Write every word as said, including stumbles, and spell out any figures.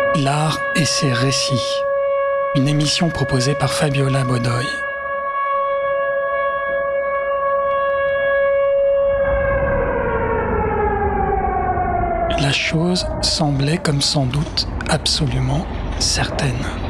L'art et ses récits. Une émission proposée par Fabiola Bodoy. La chose semblait comme sans doute absolument certaine.